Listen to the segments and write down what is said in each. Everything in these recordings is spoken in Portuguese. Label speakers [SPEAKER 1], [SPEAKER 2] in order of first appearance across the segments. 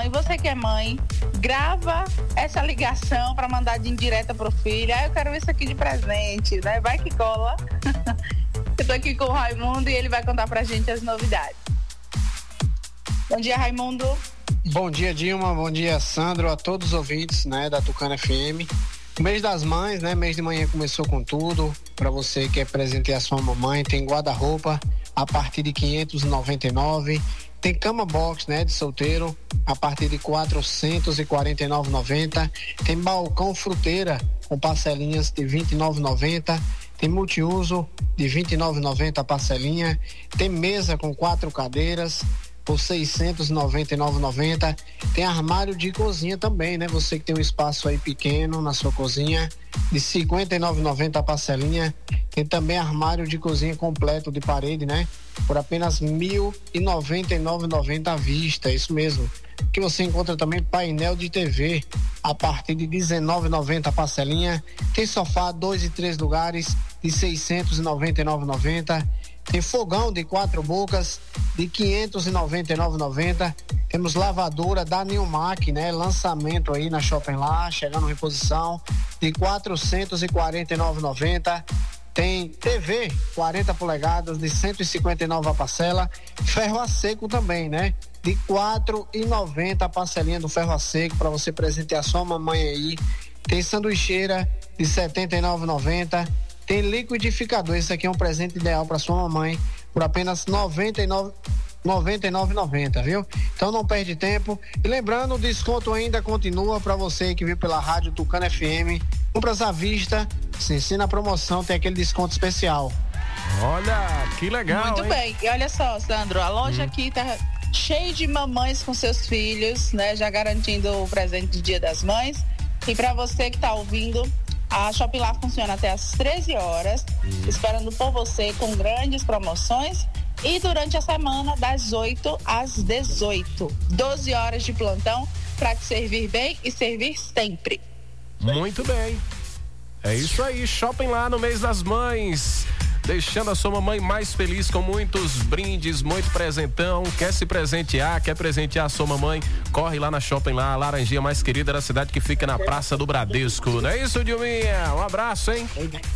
[SPEAKER 1] mãe, você que é mãe, grava essa ligação para mandar de indireta pro filho. Eu quero isso aqui de presente, né? Vai que cola. Eu tô aqui com o Raimundo e ele vai contar pra gente as novidades. Bom dia, Raimundo.
[SPEAKER 2] Bom dia, Dilma. Bom dia, Sandro, a todos os ouvintes, né, da Tucano FM. O mês das mães, né? Mês de manhã começou com tudo. Para você que quer presentear a sua mamãe, tem guarda-roupa a partir de 599. Tem cama box, né, de solteiro a partir de 449,90. Tem balcão fruteira com parcelinhas de 29,90. Tem multiuso de 29,90 a parcelinha. Tem mesa com 4 cadeiras por 699,90. Tem armário de cozinha também, né? Você que tem um espaço aí pequeno na sua cozinha, de 59,90 a parcelinha. Tem também armário de cozinha completo de parede, né? Por apenas 1.099,90 à vista, isso mesmo. Que você encontra também painel de TV a partir de 19,90 a parcelinha. Tem sofá 2 e 3 lugares de 699,90. Tem fogão de 4 bocas de 599,90. Temos lavadora da Newmac, né? Lançamento aí na Shopping lá, chegando em reposição de 449,90. Tem TV 40 polegadas de 159 a parcela. Ferro a seco também, né? De 4,90 a parcelinha do ferro a seco para você presentear sua mamãe aí. Tem sanduicheira de 79,90. Tem liquidificador, esse aqui é um presente ideal para sua mamãe por apenas R$ 99,90, viu? Então não perde tempo. E lembrando, o desconto ainda continua para você que viu pela rádio Tucano FM. Compras à vista, se ensina a promoção, tem aquele desconto especial.
[SPEAKER 3] Olha, que legal.
[SPEAKER 1] Muito
[SPEAKER 3] hein?
[SPEAKER 1] bem. E olha só, Sandro, a loja aqui tá cheia de mamães com seus filhos, né? Já garantindo o presente do Dia das Mães. E para você que tá ouvindo, a Shopping lá funciona até às 13 horas, esperando por você com grandes promoções. E durante a semana, das 8 às 18. 12 horas de plantão para te servir bem e servir sempre.
[SPEAKER 3] Muito bem. É isso aí, Shopping lá no mês das mães. Deixando a sua mamãe mais feliz com muitos brindes, muito presentão. Quer se presentear, quer presentear a sua mamãe? Corre lá na Shopping lá, a laranjinha mais querida da cidade que fica na Praça do Bradesco. Não é isso, Dilminha? Um abraço, hein?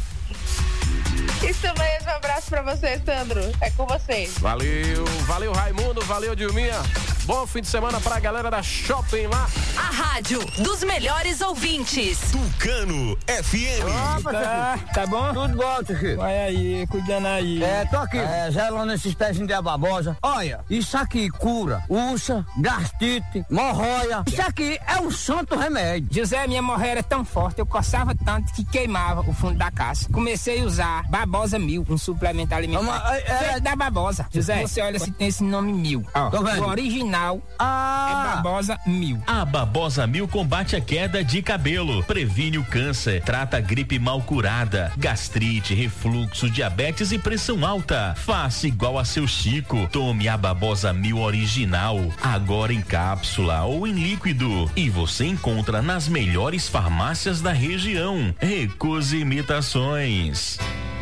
[SPEAKER 1] Isso mesmo, um abraço pra você, Sandro. É com vocês.
[SPEAKER 3] Valeu, valeu Raimundo, valeu Dilminha. Bom fim de semana pra galera da Shopping lá.
[SPEAKER 4] A rádio dos melhores ouvintes.
[SPEAKER 5] Tucano FM.
[SPEAKER 6] Opa, tá bom? Tudo bom, tio. Vai aí, cuidando aí. Tô aqui. Gelando esses pezinhos de ababosa. Olha, isso aqui cura úlcera, gastrite, hemorroida. Isso aqui é um santo remédio.
[SPEAKER 7] José, minha hemorroida é tão forte, eu coçava tanto que queimava o fundo da caixa. Comecei a usar Babosa 1000, um suplemento alimentar. Feito da Babosa. José, você olha se tem esse nome 1000. O original é Babosa 1000.
[SPEAKER 5] A Babosa 1000 combate a queda de cabelo, previne o câncer, trata a gripe mal curada, gastrite, refluxo, diabetes e pressão alta. Faça igual a seu Chico. Tome a Babosa 1000 original, agora em cápsula ou em líquido. E você encontra nas melhores farmácias da região. Recuse imitações.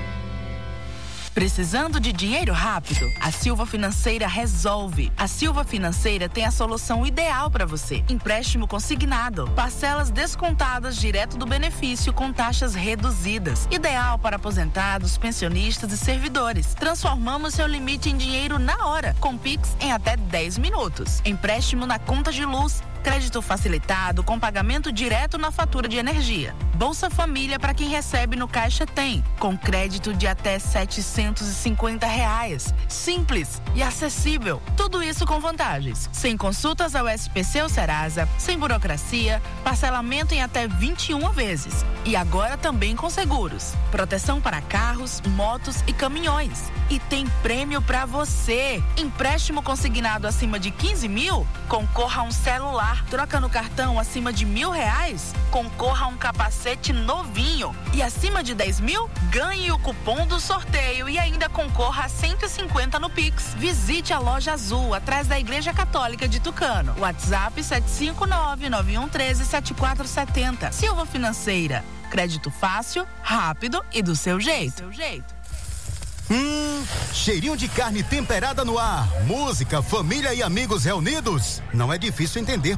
[SPEAKER 4] Precisando de dinheiro rápido? A Silva Financeira resolve. A Silva Financeira tem a solução ideal para você. Empréstimo consignado, parcelas descontadas direto do benefício com taxas reduzidas. Ideal para aposentados, pensionistas e servidores. Transformamos seu limite em dinheiro na hora, com Pix em até 10 minutos. Empréstimo na conta de luz, crédito facilitado com pagamento direto na fatura de energia. Bolsa Família para quem recebe no Caixa Tem, com crédito de até R$750. Simples e acessível. Tudo isso com vantagens. Sem consultas ao SPC ou Serasa, sem burocracia, parcelamento em até 21 vezes. E agora também com seguros. Proteção para carros, motos e caminhões. E tem prêmio para você. Empréstimo consignado acima de 15 mil? Concorra a um celular. Troca no cartão acima de R$1.000? Concorra a um capacete novinho. E acima de 10 mil? Ganhe o cupom do sorteio e ainda concorra a 150 no Pix. Visite a Loja Azul, atrás da Igreja Católica de Tucano. WhatsApp 759-9113-7470. Silva Financeira. Crédito fácil, rápido e do seu jeito.
[SPEAKER 8] Cheirinho de carne temperada no ar. Música, família e amigos reunidos. Não é difícil entender